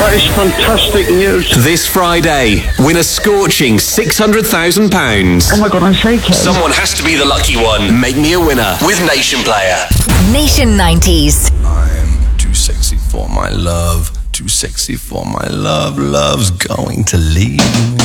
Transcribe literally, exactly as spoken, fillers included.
That is fantastic news. This Friday, win a scorching six hundred thousand pounds. Oh my God, I'm shaking. Someone has to be the lucky one. Make me a winner with Nation Player. Nation nineties. I'm too sexy for my love. Too sexy for my love. Love's going to leave me.